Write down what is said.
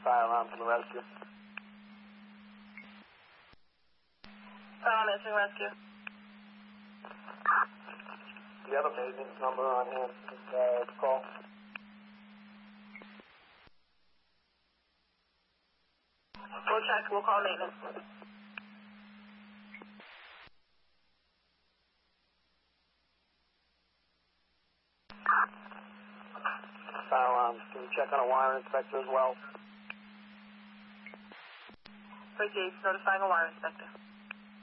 fire alarm for the rescue. Fire alarm answering rescue. Do you have a maintenance number on hand to call? We'll check. We'll call maintenance. Fire alarms. Can you check on a wire inspector as well? Bridge 8, notifying a wire inspector.